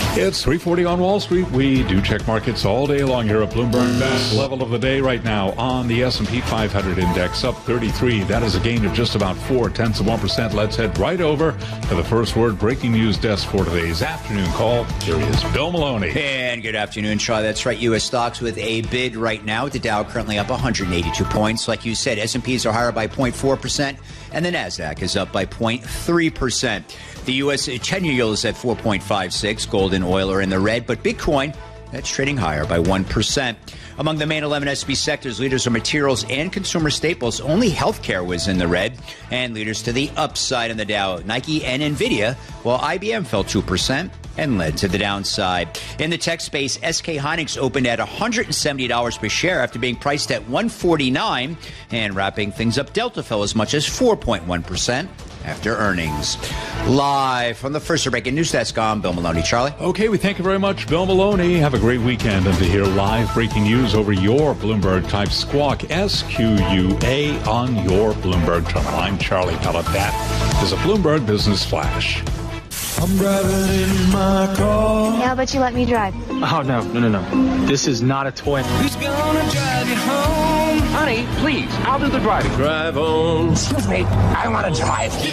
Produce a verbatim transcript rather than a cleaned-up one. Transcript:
It's three forty on Wall Street. We do check markets all day long here at Bloomberg. Best level of the day right now on the S and P five hundred index, up thirty-three. That is a gain of just about four tenths of one percent. Let's head right over to the first word breaking news desk for today's afternoon call. Here is Bill Maloney. And good afternoon, Charlie. That's right. U S stocks with a bid right now. The Dow currently up one hundred eighty-two points. Like you said, S and Ps are higher by zero point four percent, and the NASDAQ is up by zero point three percent. The U S ten-year yield is at four point five six. Gold and oil are in the red, but Bitcoin, that's trading higher by one percent. Among the main eleven S and P sectors, leaders are materials and consumer staples. Only healthcare was in the red, and leaders to the upside in the Dow, Nike and NVIDIA, while I B M fell two percent and led to the downside. In the tech space, S K Hynix opened at one hundred seventy dollars per share after being priced at one hundred forty-nine dollars, and wrapping things up, Delta fell as much as four point one percent. After earnings. Live from the First Breaking News Desk, I'm Bill Maloney. Charlie? Okay, we thank you very much, Bill Maloney. Have a great weekend. And to hear live breaking news over your Bloomberg, type Squawk, S Q U A, on your Bloomberg terminal. I'm Charlie Pellet. That is a Bloomberg Business Flash. I'm driving in my car. Yeah, but you let me drive. Oh, no, no, no, no. This is not a toy. Who's gonna drive you home? Honey, please, I'll do the driving. Drive on. Excuse me, I want to drive.